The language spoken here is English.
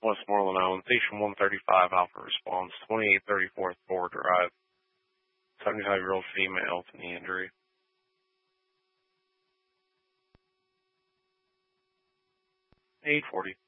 Westmoreland Island, Station 135, Alpha response, 2834 Thor Drive, 75-year-old female with knee injury. 840.